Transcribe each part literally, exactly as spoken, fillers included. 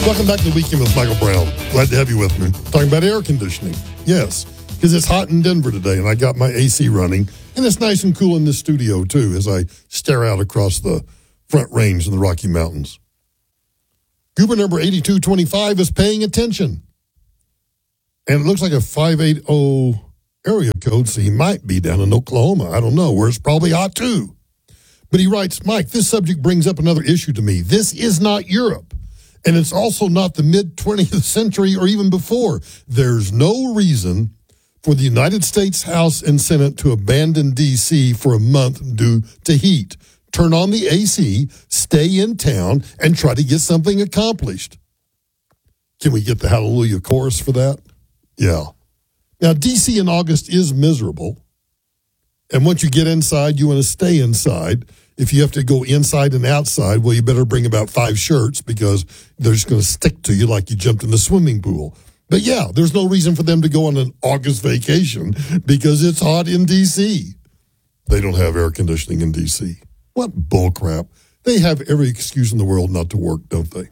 Welcome back to the Weekend with Michael Brown. Glad to have you with me. Talking about air conditioning. Yes, because it's hot in Denver today, and I got my A C running, and it's nice and cool in this studio, too, as I stare out across the Front Range in the Rocky Mountains. Goober number eighty-two twenty-five is paying attention. And it looks like a five eighty area code, so he might be down in Oklahoma. I don't know, where it's probably hot, too. But he writes, Mike, this subject brings up another issue to me. This is not Europe. And it's also not the mid-twentieth century or even before. There's no reason for the United States House and Senate to abandon D C for a month due to heat. Turn on the A C, stay in town, and try to get something accomplished. Can we get the hallelujah chorus for that? Yeah. Now, D C in August is miserable. And once you get inside, you want to stay inside. If you have to go inside and outside, well, you better bring about five shirts because they're just going to stick to you like you jumped in the swimming pool. But yeah, there's no reason for them to go on an August vacation because it's hot in D C. They don't have air conditioning in D C. What bullcrap. They have every excuse in the world not to work, don't they?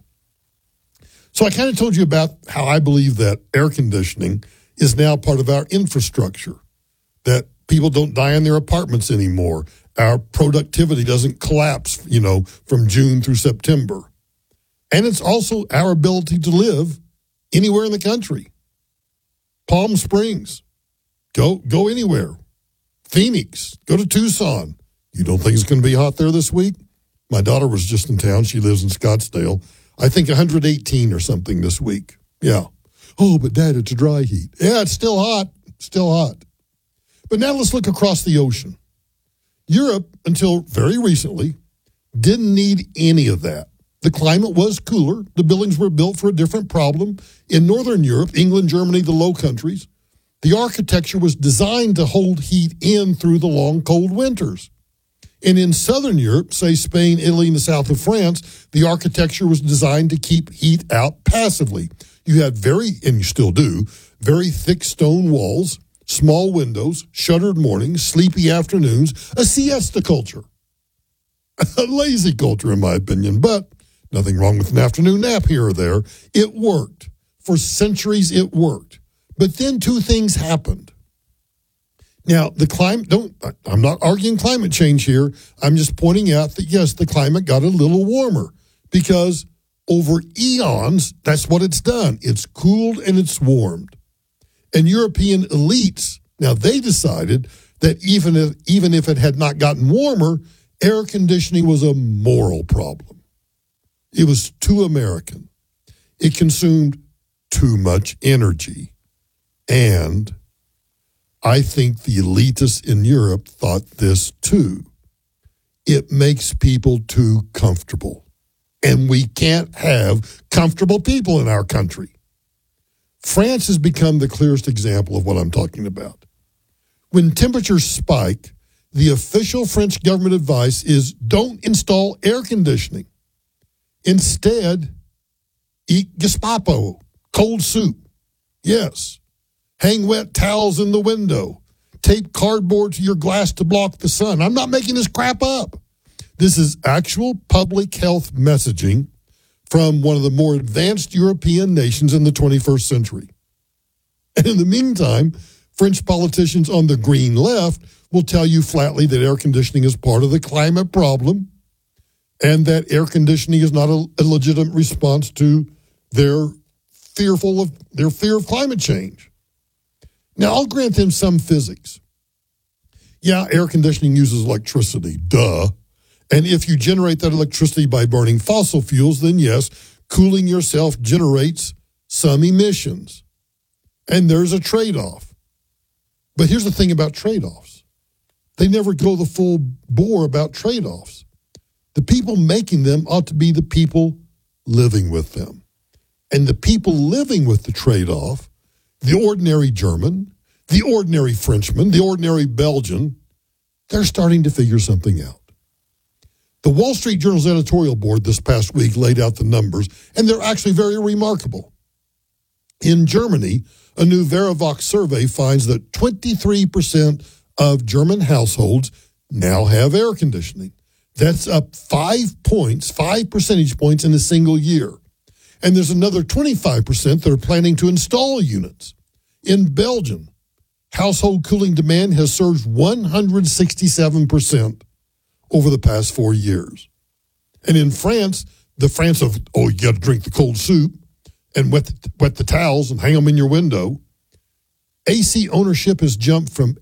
So I kind of told you about how I believe that air conditioning is now part of our infrastructure, that people don't die in their apartments anymore. Our productivity doesn't collapse, you know, from June through September. And it's also our ability to live anywhere in the country. Palm Springs, go go anywhere. Phoenix, go to Tucson. You don't think it's going to be hot there this week? My daughter was just in town. She lives in Scottsdale. I think one hundred eighteen or something this week. Yeah. Oh, but Dad, it's a dry heat. Yeah, it's still hot. Still hot. But now let's look across the ocean. Europe, until very recently, didn't need any of that. The climate was cooler. The buildings were built for a different problem. In Northern Europe, England, Germany, the Low Countries, the architecture was designed to hold heat in through the long, cold winters. And in Southern Europe, say Spain, Italy, and the south of France, the architecture was designed to keep heat out passively. You had very, and you still do, very thick stone walls, small windows, shuttered mornings, sleepy afternoons, a siesta culture. A lazy culture, in my opinion, but nothing wrong with an afternoon nap here or there. It worked. For centuries, it worked. But then two things happened. Now, the climate, don't, I'm not arguing climate change here. I'm just pointing out that, yes, the climate got a little warmer because over eons, that's what it's done. It's cooled and it's warmed. And European elites, now they decided that even if, even if it had not gotten warmer, air conditioning was a moral problem. It was too American. It consumed too much energy. And I think the elitists in Europe thought this too. It makes people too comfortable. And we can't have comfortable people in our country. France has become the clearest example of what I'm talking about. When temperatures spike, the official French government advice is don't install air conditioning. Instead, eat Gestapo, cold soup. Yes. Hang wet towels in the window. Tape cardboard to your glass to block the sun. I'm not making this crap up. This is actual public health messaging from one of the more advanced European nations in the twenty-first century. And in the meantime, French politicians on the green left will tell you flatly that air conditioning is part of the climate problem and that air conditioning is not a, a legitimate response to their fearful of their fear of climate change. Now, I'll grant them some physics. Yeah, air conditioning uses electricity, duh. And if you generate that electricity by burning fossil fuels, then yes, cooling yourself generates some emissions. And there's a trade-off. But here's the thing about trade-offs. They never go the full bore about trade-offs. The people making them ought to be the people living with them. And the people living with the trade-off, the ordinary German, the ordinary Frenchman, the ordinary Belgian, they're starting to figure something out. The Wall Street Journal's editorial board this past week laid out the numbers, and they're actually very remarkable. In Germany, a new Verivox survey finds that twenty-three percent of German households now have air conditioning. That's up five points, five percentage points in a single year. And there's another twenty-five percent that are planning to install units. In Belgium, household cooling demand has surged one hundred sixty-seven percent over the past four years. And in France, the France of, oh, you got to drink the cold soup and wet the, wet the towels and hang them in your window, A C ownership has jumped from